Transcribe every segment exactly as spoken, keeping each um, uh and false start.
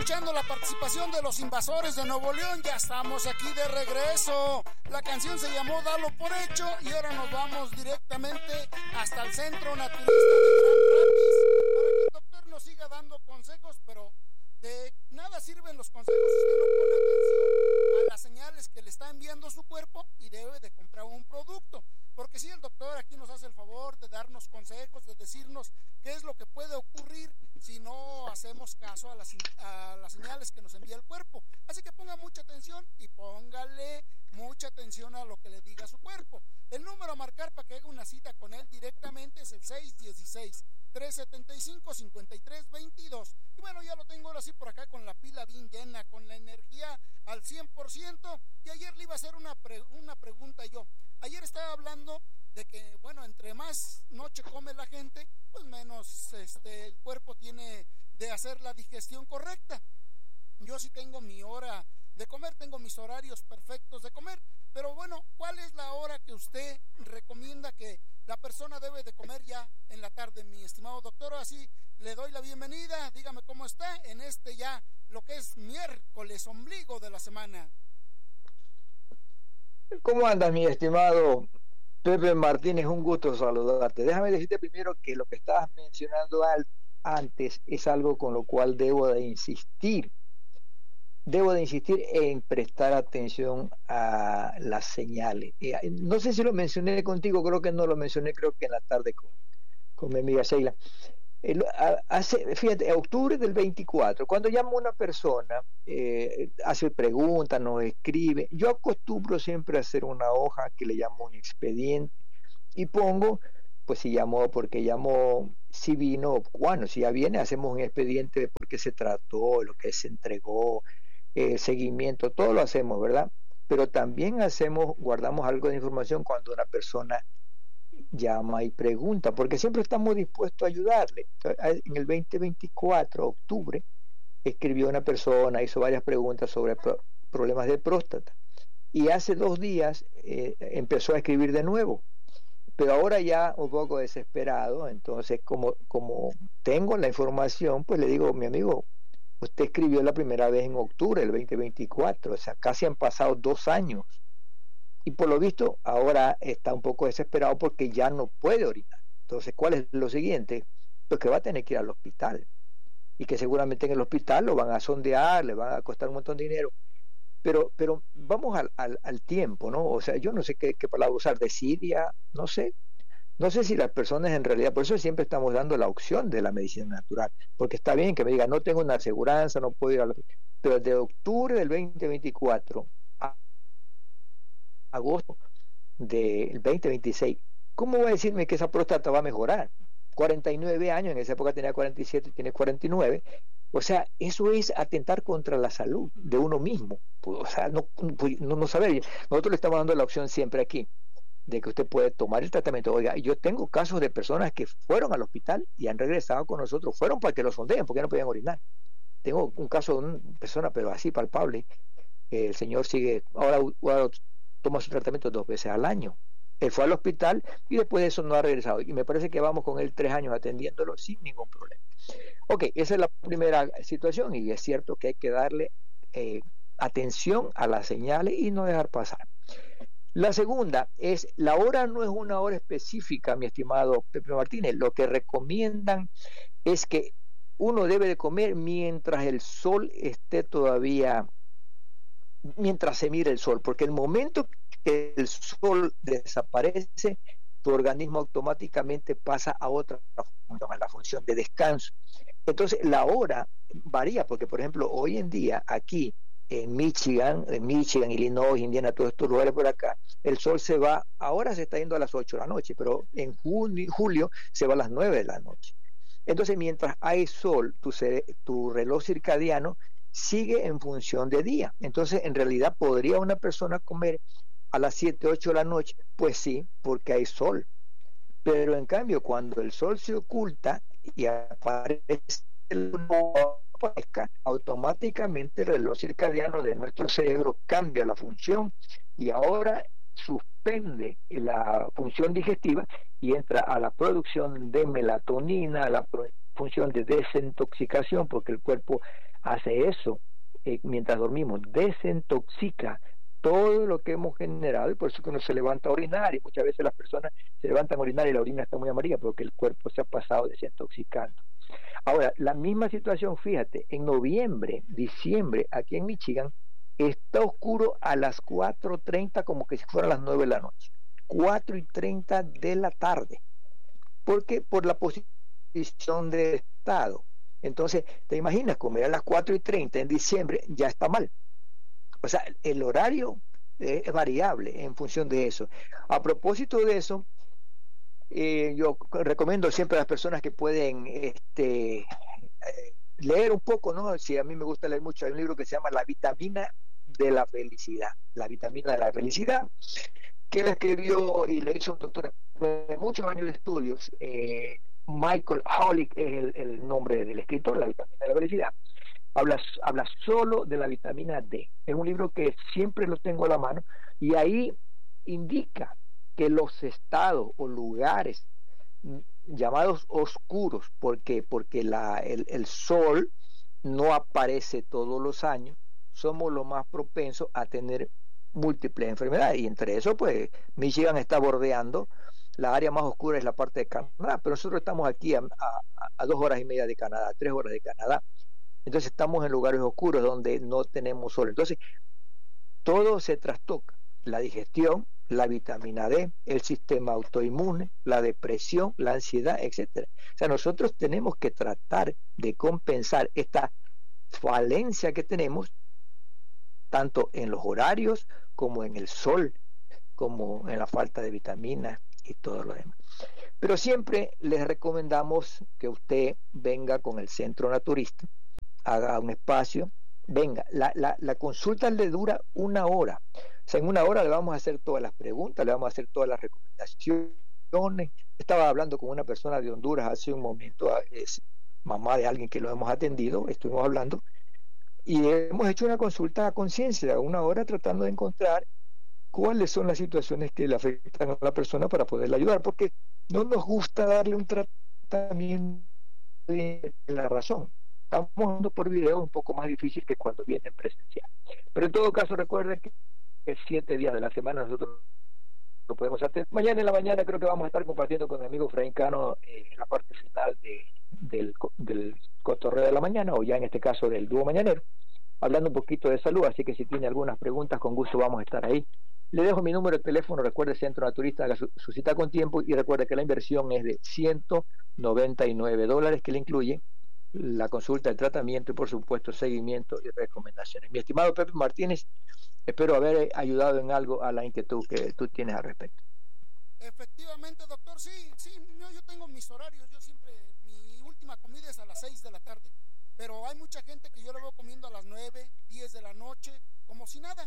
escuchando la participación de los Invasores de Nuevo León. Ya estamos aquí de regreso. La canción se llamó Dalo por Hecho y ahora nos vamos directamente hasta el Centro Naturista de Gran Rapids para que el doctor nos siga dando consejos, pero de nada sirven los consejos si usted no pone atención a las señales que le está enviando su cuerpo y debe de comprar un producto. Porque si el doctor aquí nos hace el favor de darnos consejos, de decirnos qué es lo que puede ocurrir si no hacemos caso a las, a las señales que nos envía el cuerpo. Así que ponga mucha atención y póngale mucha atención a lo que le diga su cuerpo. El número a marcar para que haga una cita con él directamente es el seis uno seis, tres siete cinco, cinco tres dos dos. Y bueno, ya lo tengo ahora sí por acá con la pila bien llena, con la energía al cien por ciento. Y ayer le iba a hacer una, pre una pregunta yo. Ayer estaba hablando de que, bueno, entre más noche come la gente, pues menos este, el cuerpo tiene de hacer la digestión correcta. Yo sí tengo mi hora de comer, tengo mis horarios perfectos de comer, pero bueno, ¿cuál es la hora que usted recomienda que la persona debe de comer ya en la tarde, mi estimado doctor? Así le doy la bienvenida, dígame cómo está en este ya, lo que es miércoles, ombligo de la semana. ¿Cómo andas, mi estimado Pepe Martínez? Un gusto saludarte. Déjame decirte primero que lo que estabas mencionando al, antes es algo con lo cual debo de insistir. Debo de insistir en prestar atención a las señales. Eh, no sé si lo mencioné contigo, creo que no lo mencioné, creo que en la tarde con, con mi amiga Sheila. Eh, hace, fíjate, octubre del veinticuatro, cuando llamo a una persona, eh, hace preguntas, nos escribe, yo acostumbro siempre a hacer una hoja que le llamo un expediente y pongo, pues si llamó, porque llamó, si vino, bueno, si ya viene, hacemos un expediente de por qué se trató, lo que se entregó, eh, seguimiento, todo lo hacemos, ¿verdad? Pero también hacemos, guardamos algo de información cuando una persona llama y pregunta, porque siempre estamos dispuestos a ayudarle. En el veinte veinticuatro, octubre, escribió una persona, hizo varias preguntas sobre pro problemas de próstata, y hace dos días eh, empezó a escribir de nuevo, pero ahora ya un poco desesperado. Entonces, como, como tengo la información, pues le digo, mi amigo, usted escribió la primera vez en octubre del veinte veinticuatro, o sea, casi han pasado dos años. Y por lo visto ahora está un poco desesperado porque ya no puede orinar. Entonces, ¿cuál es lo siguiente? Pues que va a tener que ir al hospital. Y que seguramente en el hospital lo van a sondear, le van a costar un montón de dinero. Pero, pero vamos al, al, al tiempo, ¿no? O sea, yo no sé qué, qué palabra usar, desidia, no sé. No sé si las personas en realidad, por eso siempre estamos dando la opción de la medicina natural. Porque está bien que me digan, no tengo una aseguranza, no puedo ir al hospital. Pero de octubre del veinte veinticuatro a agosto del veinte veintiséis, ¿cómo va a decirme que esa próstata va a mejorar? cuarenta y nueve años, en esa época tenía cuarenta y siete, tiene cuarenta y nueve, o sea, eso es atentar contra la salud de uno mismo. O sea, no, no, no saber, nosotros le estamos dando la opción siempre aquí, de que usted puede tomar el tratamiento. Oiga, yo tengo casos de personas que fueron al hospital y han regresado con nosotros, fueron para que lo sondeen, porque no podían orinar. Tengo un caso de una persona, pero así palpable, el señor sigue, ahora, ahora toma su tratamiento dos veces al año. Él fue al hospital y después de eso no ha regresado. Y me parece que vamos con él tres años atendiéndolo sin ningún problema. Ok, esa es la primera situación y es cierto que hay que darle eh, atención a las señales y no dejar pasar. La segunda es, la hora no es una hora específica, mi estimado Pepe Martínez. Lo que recomiendan es que uno debe de comer mientras el sol esté todavía, mientras se mire el sol, porque el momento que el sol desaparece, tu organismo automáticamente pasa a otra función, a la función de descanso. Entonces la hora varía, porque por ejemplo hoy en día aquí en Michigan, en Michigan, Illinois, Indiana, todos estos lugares por acá, el sol se va, ahora se está yendo a las ocho de la noche, pero en junio, julio se va a las nueve de la noche. Entonces mientras hay sol, tu, tu reloj circadiano sigue en función de día. Entonces en realidad podría una persona comer a las siete, ocho de la noche, pues sí, porque hay sol. Pero en cambio, cuando el sol se oculta y aparece el aparezca, automáticamente el reloj circadiano de nuestro cerebro cambia la función y ahora suspende la función digestiva y entra a la producción de melatonina, a la función de desintoxicación, porque el cuerpo hace eso eh, mientras dormimos, desintoxica todo lo que hemos generado, y por eso que uno se levanta a orinar, y muchas veces las personas se levantan a orinar y la orina está muy amarilla porque el cuerpo se ha pasado desintoxicando. Ahora, la misma situación, fíjate, en noviembre, diciembre, aquí en Michigan, está oscuro a las cuatro y treinta como que si fueran las nueve de la noche, cuatro y treinta de la tarde, porque por la posición de estado. Entonces, te imaginas, comer a las cuatro y treinta en diciembre ya está mal. O sea, el horario eh, es variable en función de eso. A propósito de eso, eh, yo recomiendo siempre a las personas que pueden este, eh, leer un poco, ¿no? Si a mí me gusta leer mucho, hay un libro que se llama La vitamina de la felicidad. La vitamina de la felicidad, que la escribió y le hizo un doctor de muchos años de estudios. Eh, Michael Holick es el, el nombre del escritor, La vitamina de la felicidad. Habla, habla solo de la vitamina D. Es un libro que siempre lo tengo a la mano y ahí indica que los estados o lugares llamados oscuros, ¿por qué? Porque la, el, el sol no aparece todos los años, somos los más propensos a tener múltiples enfermedades, y entre eso pues Michigan está bordeando, la área más oscura es la parte de Canadá, pero nosotros estamos aquí a, a, a dos horas y media de Canadá, tres horas de Canadá. Entonces estamos en lugares oscuros donde no tenemos sol. Entonces todo se trastoca, la digestión, la vitamina D, el sistema autoinmune, la depresión, la ansiedad, etcétera. O sea, nosotros tenemos que tratar de compensar esta falencia que tenemos tanto en los horarios como en el sol, como en la falta de vitaminas y todo lo demás. Pero siempre les recomendamos que usted venga con el centro naturista, haga un espacio, venga, la, la, la consulta le dura una hora, o sea, en una hora le vamos a hacer todas las preguntas, le vamos a hacer todas las recomendaciones. Estaba hablando con una persona de Honduras hace un momento, es mamá de alguien que lo hemos atendido, estuvimos hablando, y hemos hecho una consulta a conciencia, una hora tratando de encontrar cuáles son las situaciones que le afectan a la persona para poderla ayudar, porque no nos gusta darle un tratamiento de la razón. Estamos hablando por video un poco más difícil que cuando viene en presencial. Pero en todo caso, recuerden que es siete días de la semana nosotros lo podemos hacer. Mañana en la mañana creo que vamos a estar compartiendo con mi amigo Efraín Cano eh, la parte final de, del, del cotorreo de la mañana, o ya en este caso del dúo mañanero, hablando un poquito de salud. Así que si tiene algunas preguntas, con gusto vamos a estar ahí. Le dejo mi número de teléfono, recuerde Centro Naturista, haga su, su cita con tiempo, y recuerde que la inversión es de ciento noventa y nueve dólares, que le incluye la consulta, el tratamiento y por supuesto seguimiento y recomendaciones. Mi estimado Pepe Martínez, espero haber ayudado en algo a la inquietud que tú tienes al respecto. Efectivamente, doctor, sí, sí, yo, yo tengo mis horarios, yo siempre, mi última comida es a las seis de la tarde, pero hay mucha gente que yo la veo comiendo a las nueve, diez de la noche, como si nada.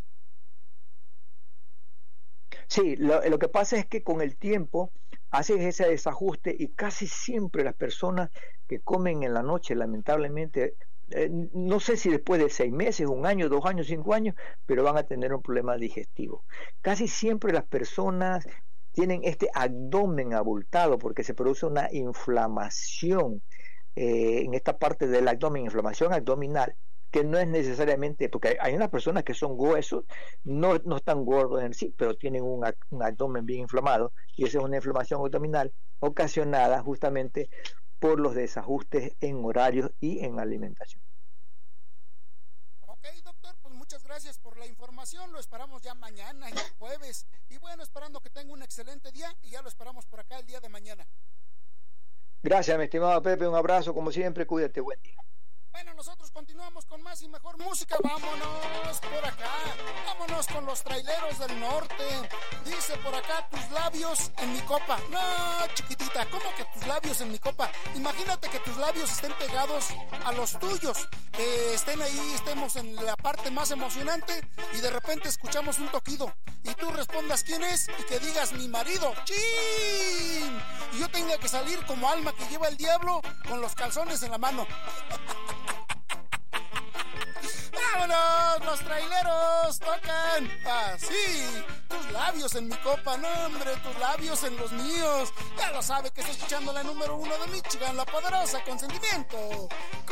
Sí, lo, lo que pasa es que con el tiempo haces ese desajuste, y casi siempre las personas que comen en la noche, lamentablemente, eh, no sé si después de seis meses, un año, dos años, cinco años, pero van a tener un problema digestivo. Casi siempre las personas tienen este abdomen abultado porque se produce una inflamación eh, en esta parte del abdomen, inflamación abdominal, que no es necesariamente, porque hay, hay unas personas que son gruesos, no, no están gordos en sí, pero tienen un, un abdomen bien inflamado, y esa es una inflamación abdominal ocasionada justamente por los desajustes en horarios y en alimentación. Ok, doctor, pues muchas gracias por la información, lo esperamos ya mañana y el jueves, y bueno, esperando que tenga un excelente día, y ya lo esperamos por acá el día de mañana. Gracias, mi estimado Pepe, un abrazo, como siempre, cuídate, buen día. Bueno, nosotros continuamos con más y mejor música. Vámonos por acá, vámonos con los traileros del norte. Dice por acá, tus labios en mi copa. No, chiquitita, ¿cómo que tus labios en mi copa? Imagínate que tus labios estén pegados a los tuyos, que estén ahí, estemos en la parte más emocionante, y de repente escuchamos un toquido y tú respondas quién es, y que digas mi marido. ¡Chin! Y yo tenga que salir como alma que lleva el diablo con los calzones en la mano. ¡Vámonos! ¡Los traileros tocan! ¡Así! Tus labios en mi copa, no hombre, tus labios en los míos. Ya lo sabe que está escuchando la número uno de Michigan, la poderosa Consentimiento.